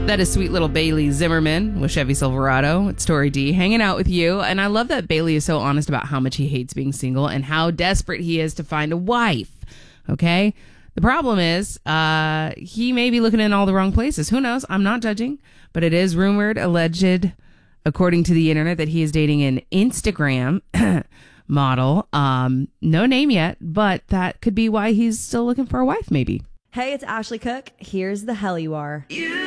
That is sweet little Bailey Zimmerman with Chevy Silverado. It's Tori D hanging out with you. And I love that Bailey is so honest about how much he hates being single and how desperate he is to find a wife. Okay? The problem is he may be looking in all the wrong places. Who knows? I'm not judging. But it is rumored, alleged, according to the internet, that he is dating an Instagram model. No name yet, but that could be why he's still looking for a wife, maybe. Hey, it's Ashley Cook. Here's the hell you are.